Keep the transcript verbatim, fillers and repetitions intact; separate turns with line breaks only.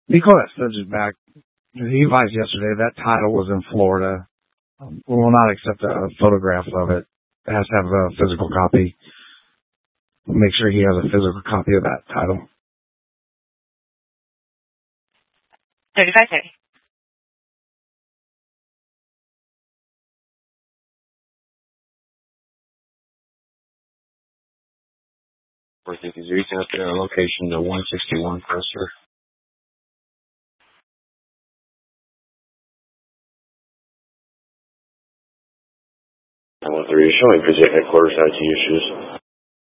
Nico Sturge is back. He advised yesterday that title was in Florida. Um, we will not accept a photograph of it. It has to have a physical copy. Make sure he has a physical copy of that title.
thirty-five thirty.
four fifty, you can up there, location to one sixty-one, sir. one three, showing Pacific headquarters I T issues.